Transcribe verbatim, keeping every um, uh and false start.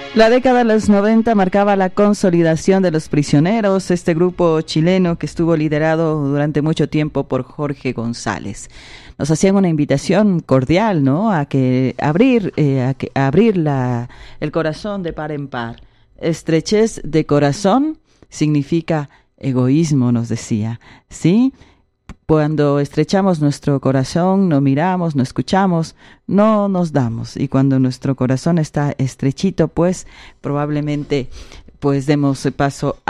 La década de los noventa marcaba la consolidación de Los Prisioneros, este grupo chileno que estuvo liderado durante mucho tiempo por Jorge González. Nos hacían una invitación cordial, ¿no?, a que abrir, eh, a que a abrir la, el corazón de par en par. Estrechez de corazón significa egoísmo, nos decía, ¿sí? Cuando estrechamos nuestro corazón, no miramos, no escuchamos, no nos damos. Y cuando nuestro corazón está estrechito, pues probablemente pues demos paso a